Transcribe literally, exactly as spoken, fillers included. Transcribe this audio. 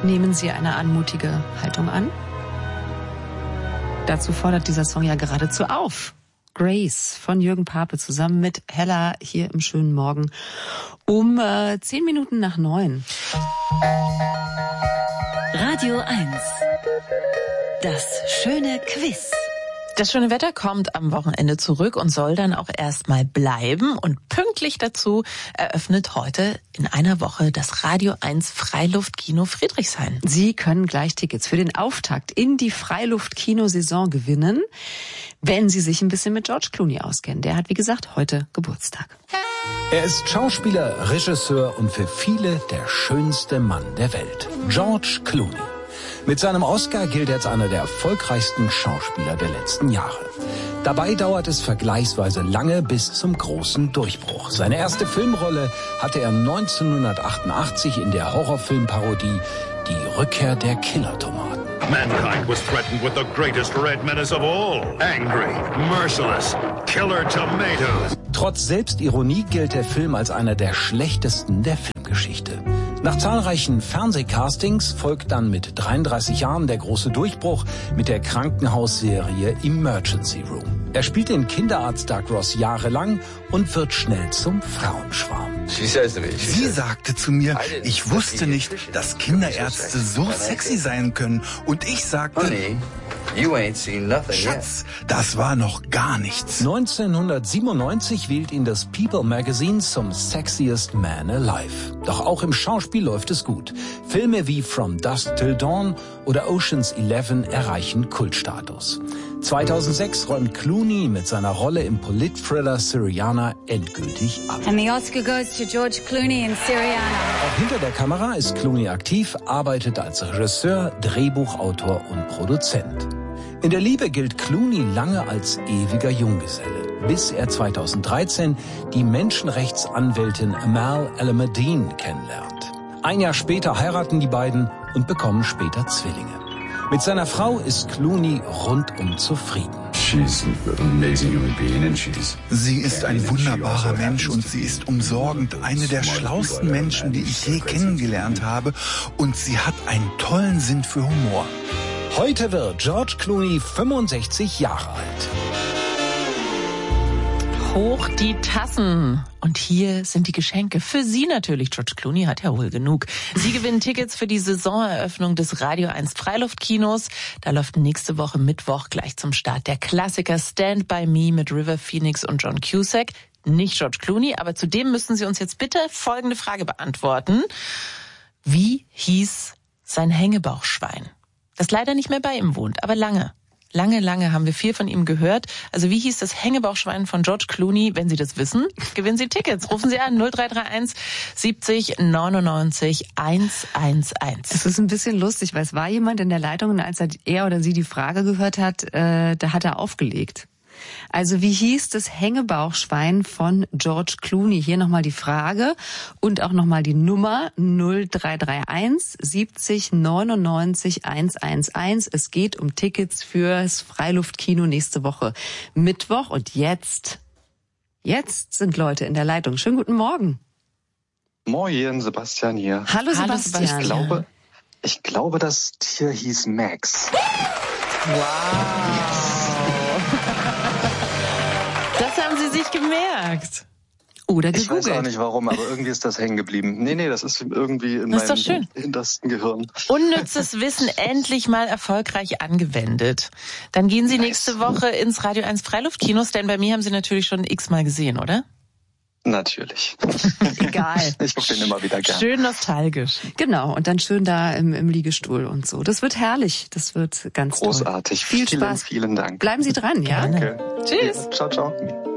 Nehmen Sie eine anmutige Haltung an? Dazu fordert dieser Song ja geradezu auf. Grace von Jürgen Pape zusammen mit Hella hier im schönen Morgen um äh, zehn Minuten nach neun. Radio eins. Das schöne Quiz. Das schöne Wetter kommt am Wochenende zurück und soll dann auch erstmal bleiben. Und pünktlich dazu eröffnet heute in einer Woche das Radio eins Freiluftkino Friedrichshain. Sie können gleich Tickets für den Auftakt in die Freiluftkino-Saison gewinnen, wenn Sie sich ein bisschen mit George Clooney auskennen. Der hat, wie gesagt, heute Geburtstag. Er ist Schauspieler, Regisseur und für viele der schönste Mann der Welt. George Clooney. Mit seinem Oscar gilt er als einer der erfolgreichsten Schauspieler der letzten Jahre. Dabei dauert es vergleichsweise lange bis zum großen Durchbruch. Seine erste Filmrolle hatte er neunzehnhundertachtundachtzig in der Horrorfilmparodie Die Rückkehr der Killertomaten. Mankind was threatened with the greatest red menace of all. Angry, merciless, killer tomatoes. Trotz Selbstironie gilt der Film als einer der schlechtesten der Filmgeschichte. Nach zahlreichen Fernsehcastings folgt dann mit dreiunddreißig Jahren der große Durchbruch mit der Krankenhausserie Emergency Room. Er spielt den Kinderarzt Doug Ross jahrelang und wird schnell zum Frauenschwarm. Sie sagte zu mir, ich wusste nicht, dass Kinderärzte so sexy sein können. Und ich sagte, Schatz, das war noch gar nichts. neunzehnhundertsiebenundneunzig wählt ihn das People Magazine zum Sexiest Man Alive. Doch auch im Schauspiel läuft es gut. Filme wie From Dusk Till Dawn oder Ocean's Eleven erreichen Kultstatus. zweitausendsechs räumt Clooney mit seiner Rolle im Polit-Thriller Syriana endgültig ab. And the Oscar goes to George Clooney in Syriana. Auch hinter der Kamera ist Clooney aktiv, arbeitet als Regisseur, Drehbuchautor und Produzent. In der Liebe gilt Clooney lange als ewiger Junggeselle, bis er zweitausenddreizehn die Menschenrechtsanwältin Amal El-Madine kennenlernt. Ein Jahr später heiraten die beiden und bekommen später Zwillinge. Mit seiner Frau ist Clooney rundum zufrieden. Sie ist ein wunderbarer Mensch und sie ist umsorgend, eine der schlauesten Menschen, die ich je kennengelernt habe. Und sie hat einen tollen Sinn für Humor. Heute wird George Clooney fünfundsechzig Jahre alt. Hoch die Tassen. Und hier sind die Geschenke. Für Sie natürlich. George Clooney hat ja wohl genug. Sie gewinnen Tickets für die Saisoneröffnung des Radio eins Freiluftkinos. Da läuft nächste Woche Mittwoch gleich zum Start der Klassiker Stand By Me mit River Phoenix und John Cusack. Nicht George Clooney, aber zudem müssen Sie uns jetzt bitte folgende Frage beantworten. Wie hieß sein Hängebauchschwein, das leider nicht mehr bei ihm wohnt, aber lange? Lange, lange haben wir viel von ihm gehört. Also wie hieß das Hängebauchschwein von George Clooney? Wenn Sie das wissen, gewinnen Sie Tickets. Rufen Sie an null drei drei eins siebzig neunundneunzig hundertelf. Es ist ein bisschen lustig, weil es war jemand in der Leitung und als er oder sie die Frage gehört hat, äh, da hat er aufgelegt. Also wie hieß das Hängebauchschwein von George Clooney? Hier nochmal die Frage und auch nochmal die Nummer null drei drei eins siebzig neunundneunzig hundertelf. Es geht um Tickets fürs Freiluftkino nächste Woche Mittwoch. Und jetzt, jetzt sind Leute in der Leitung. Schönen guten Morgen. Moin, Sebastian hier. Hallo Sebastian. Hallo Sebastian. Ich glaube, ich glaube, das Tier hieß Max. Wow. Das haben Sie sich gemerkt. Oder Ich gegoogelt. weiß auch nicht warum, aber irgendwie ist das hängen geblieben. Nee, nee, das ist irgendwie in Das ist doch meinem schön. hintersten Gehirn. Unnützes Wissen endlich mal erfolgreich angewendet. Dann gehen Sie nächste Woche ins Radio eins Freiluftkino, denn bei mir haben Sie natürlich schon x-mal gesehen, oder? Natürlich. Egal. Ich gucke den immer wieder gerne. Schön nostalgisch. Genau, und dann schön da im, im Liegestuhl und so. Das wird herrlich, das wird ganz Großartig. toll. Viel vielen, Spaß. vielen Dank. Bleiben Sie dran, ja? Danke. Tschüss. Ja, ciao, ciao.